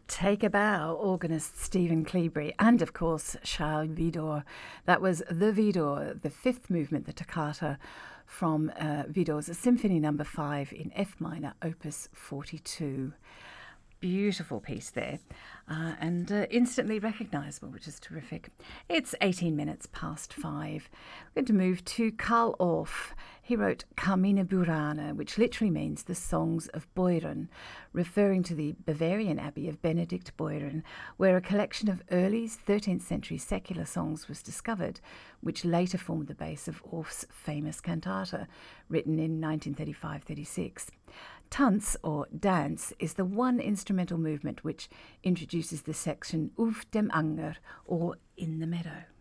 Take a Bow, organist Stephen Cleobury, and of course Charles Widor. That was the Widor, the fifth movement, the toccata from Widor's Symphony No. 5 in F minor, Opus 42. Beautiful piece there, and instantly recognisable, which is terrific. It's 18 minutes past 5. We're going to move to Carl Orff. He wrote Carmina Burana, which literally means the Songs of Beuren, referring to the Bavarian abbey of Benedict Beuren, where a collection of early 13th century secular songs was discovered, which later formed the base of Orff's famous cantata, written in 1935-36. Tanz, or dance, is the one instrumental movement which introduces the section Auf dem Anger, or in the meadow.